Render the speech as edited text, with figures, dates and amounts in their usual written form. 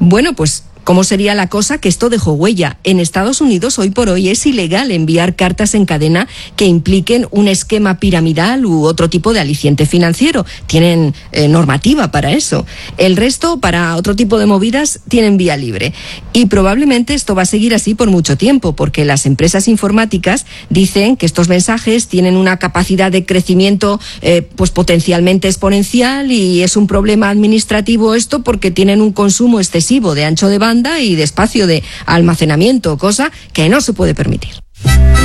Bueno, pues ¿cómo sería la cosa que esto dejó huella? En Estados Unidos, hoy por hoy, es ilegal enviar cartas en cadena que impliquen un esquema piramidal u otro tipo de aliciente financiero. Tienen normativa para eso. El resto, para otro tipo de movidas, tienen vía libre. Y probablemente esto va a seguir así por mucho tiempo, porque las empresas informáticas dicen que estos mensajes tienen una capacidad de crecimiento pues potencialmente exponencial, y es un problema administrativo esto porque tienen un consumo excesivo de ancho de banda y de espacio de almacenamiento, cosa que no se puede permitir.